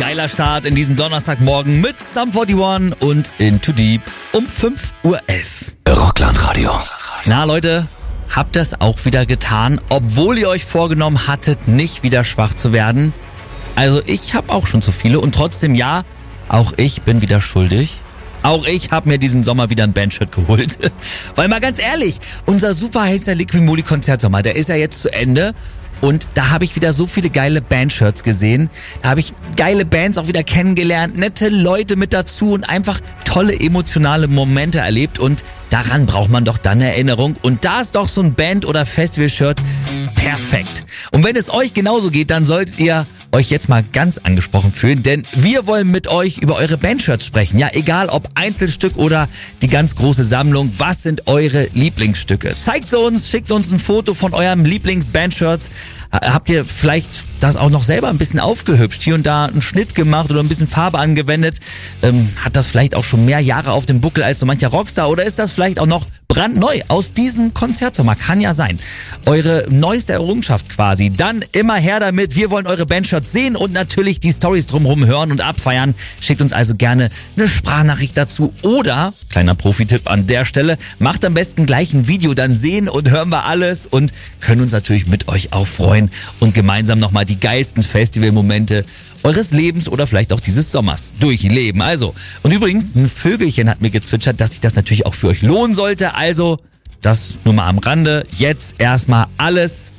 Geiler Start in diesen Donnerstagmorgen mit Sum 41 und Into Deep um 5:11 Uhr. Rockland-Radio. Na Leute, habt ihr es auch wieder getan, obwohl ihr euch vorgenommen hattet, nicht wieder schwach zu werden? Also ich habe auch schon zu viele und trotzdem ja, auch ich bin wieder schuldig. Auch ich habe mir diesen Sommer wieder ein Bandshirt geholt. Weil mal ganz ehrlich, unser super heißer Liquimoli Konzertsommer, der ist ja jetzt zu Ende. Und da habe ich wieder so viele geile Bandshirts gesehen. Da habe ich geile Bands auch wieder kennengelernt, nette Leute mit dazu und einfach tolle emotionale Momente erlebt. Und daran braucht man doch dann Erinnerung. Und da ist doch so ein Band- oder Festival-Shirt perfekt. Und wenn es euch genauso geht, dann solltet ihr euch jetzt mal ganz angesprochen fühlen, denn wir wollen mit euch über eure Bandshirts sprechen. Ja, egal ob Einzelstück oder die ganz große Sammlung, was sind eure Lieblingsstücke? Zeigt sie uns, schickt uns ein Foto von eurem Lieblings-Bandshirts. Habt ihr vielleicht das auch noch selber ein bisschen aufgehübscht, hier und da einen Schnitt gemacht oder ein bisschen Farbe angewendet? Hat das vielleicht auch schon mehr Jahre auf dem Buckel als so mancher Rockstar oder ist das vielleicht auch noch brandneu aus diesem Konzertsommer? Kann ja sein. Eure neueste Errungenschaft quasi. Dann immer her damit. Wir wollen eure Bandshirts sehen und natürlich die Storys drumherum hören und abfeiern. Schickt uns also gerne eine Sprachnachricht dazu oder, kleiner Profi-Tipp an der Stelle, macht am besten gleich ein Video, dann sehen und hören wir alles und können uns natürlich mit euch auch freuen und gemeinsam nochmal die geilsten Festivalmomente eures Lebens oder vielleicht auch dieses Sommers durchleben. Also, und übrigens, ein Vögelchen hat mir gezwitschert, dass sich das natürlich auch für euch lohnen sollte. Also, das nur mal am Rande. Jetzt erstmal alles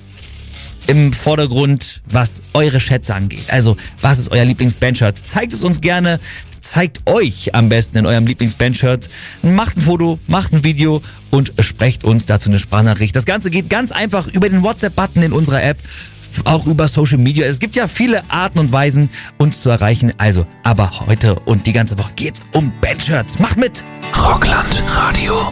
im Vordergrund, was eure Schätze angeht. Also, was ist euer Lieblingsbandshirt? Zeigt es uns gerne. Zeigt euch am besten in eurem Lieblingsbandshirt. Macht ein Foto, macht ein Video und sprecht uns dazu eine Sprachnachricht. Das Ganze geht ganz einfach über den WhatsApp-Button in unserer App. Auch über Social Media. Es gibt ja viele Arten und Weisen, uns zu erreichen. Also, aber heute und die ganze Woche geht's um Bandshirts. Macht mit! Rockland-Radio.